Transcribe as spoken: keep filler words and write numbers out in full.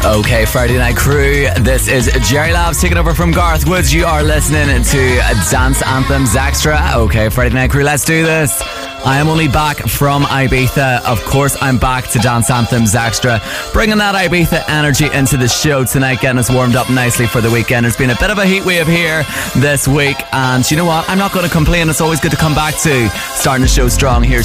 Okay, Friday Night Crew. This is Jerry Labs taking over from Garth Woods. You are listening to Dance Anthems Extra. Okay, Friday Night Crew, let's do this. I am only back from Ibiza. Of course, I'm back to Dance Anthems Extra, bringing that Ibiza energy into the show tonight, getting us warmed up nicely for the weekend. There's been a bit of a heat wave here this week, and you know what? I'm not going to complain. It's always good to come back to starting the show strong here.